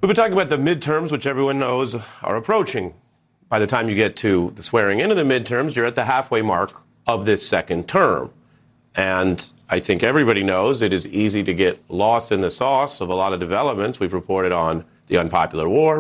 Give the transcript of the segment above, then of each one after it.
We've been talking about the midterms, which everyone knows are approaching. By the time you get to the swearing in of the midterms, you're at the halfway mark of this second term. And I think everybody knows it is easy to get lost in the sauce of a lot of developments. We've reported on the unpopular war,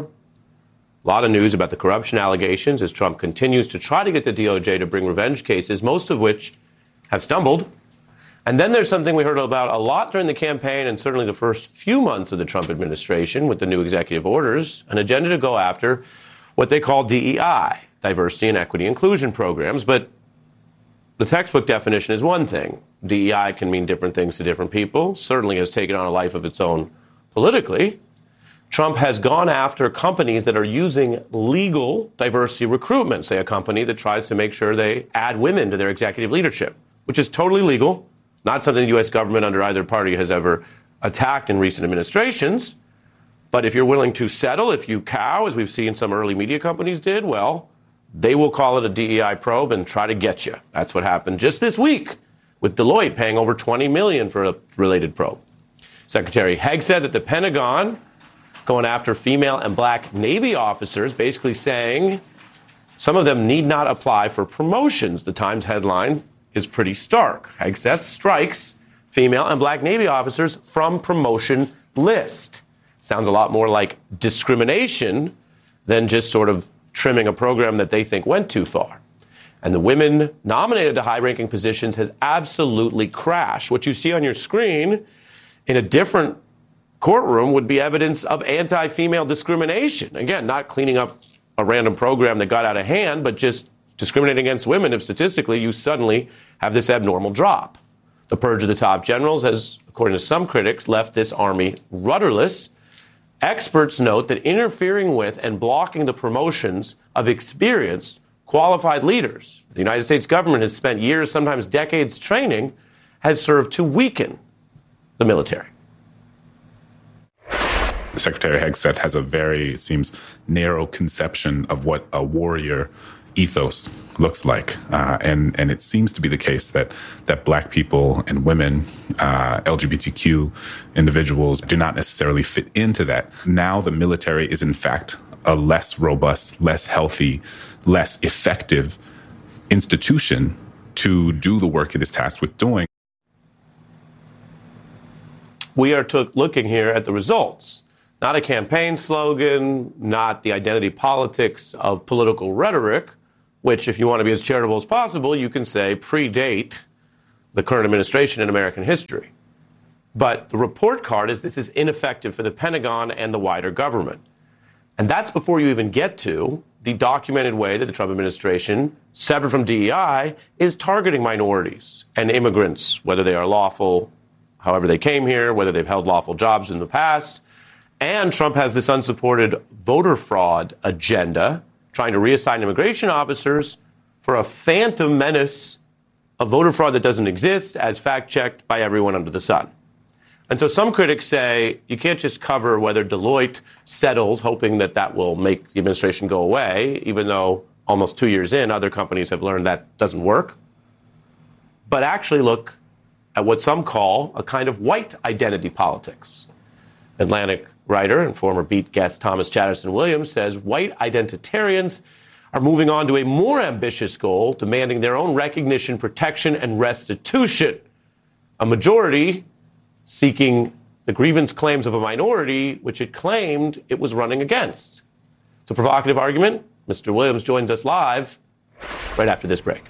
a lot of news about the corruption allegations as Trump continues to try to get the DOJ to bring revenge cases, most of which have stumbled. And then there's something we heard about a lot during the campaign and certainly the first few months of the Trump administration with the new executive orders, an agenda to go after what they call DEI, diversity and equity inclusion programs. But the textbook definition is one thing. DEI can mean different things to different people, certainly has taken on a life of its own politically. Trump has gone after companies that are using legal diversity recruitment, say a company that tries to make sure they add women to their executive leadership, which is totally legal. Not something the U.S. government under either party has ever attacked in recent administrations. But if you're willing to settle, if you cow, as we've seen some early media companies did, well, they will call it a DEI probe and try to get you. That's what happened just this week with Deloitte paying over $20 million for a related probe. Secretary Hegg said that the Pentagon going after female and black Navy officers, basically saying some of them need not apply for promotions. The Times headline is pretty stark. Hegseth strikes female and black Navy officers from promotion list. Sounds a lot more like discrimination than just sort of trimming a program that they think went too far. And the women nominated to high-ranking positions has absolutely crashed. What you see on your screen in a different courtroom would be evidence of anti-female discrimination. Again, not cleaning up a random program that got out of hand, but just discriminating against women if statistically you suddenly have this abnormal drop. The purge of the top generals has, according to some critics, left this army rudderless. Experts note that interfering with and blocking the promotions of experienced, qualified leaders the United States government has spent years, sometimes decades, training has served to weaken the military. Secretary Hegseth has a very, it seems, narrow conception of what a warrior ethos looks like. And it seems to be the case that black people and women, LGBTQ individuals do not necessarily fit into that. Now the military is in fact a less robust, less healthy, less effective institution to do the work it is tasked with doing. We are looking here at the results. Not a campaign slogan, not the identity politics of political rhetoric, which, if you want to be as charitable as possible, you can say predate the current administration in American history. But the report card is this is ineffective for the Pentagon and the wider government. And that's before you even get to the documented way that the Trump administration, separate from DEI, is targeting minorities and immigrants, whether they are lawful, however they came here, whether they've held lawful jobs in the past. And Trump has this unsupported voter fraud agenda, trying to reassign immigration officers for a phantom menace of voter fraud that doesn't exist, as fact-checked by everyone under the sun. And so some critics say you can't just cover whether Deloitte settles, hoping that that will make the administration go away, even though almost 2 years in, other companies have learned that doesn't work. But actually look at what some call a kind of white identity politics. Atlantic writer and former Beat guest Thomas Chatterton Williams says white identitarians are moving on to a more ambitious goal, demanding their own recognition, protection, and restitution. A majority seeking the grievance claims of a minority, which it claimed it was running against. It's a provocative argument. Mr. Williams joins us live right after this break.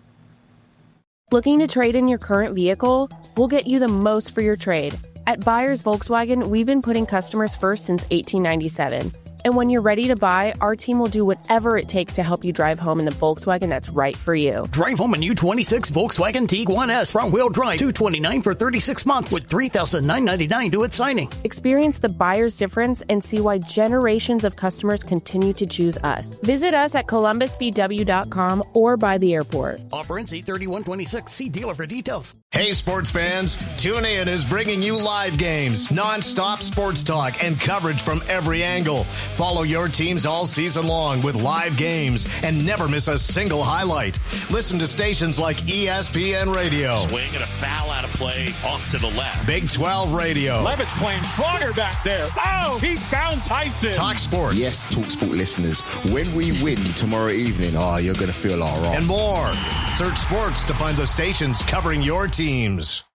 Looking to trade in your current vehicle? We'll get you the most for your trade. At Buyers Volkswagen, we've been putting customers first since 1897. And when you're ready to buy, our team will do whatever it takes to help you drive home in the Volkswagen that's right for you. Drive home a new 26 Volkswagen Tiguan S front-wheel drive, $229 for 36 months with $3,999 due at signing. Experience the buyer's difference and see why generations of customers continue to choose us. Visit us at columbusvw.com or by the airport. Offer ends 8/31/26. See dealer for details. Hey, sports fans. TuneIn is bringing you live games, non-stop sports talk, and coverage from every angle. Follow your teams all season long with live games and never miss a single highlight. Listen to stations like ESPN Radio. Swing and a foul out of play off to the left. Big 12 Radio. Levitt's playing stronger back there. Oh, he found Tyson. Talk Sport. Yes, Talk Sport listeners. When we win tomorrow evening, you're going to feel all right. And more. Search sports to find the stations covering your teams.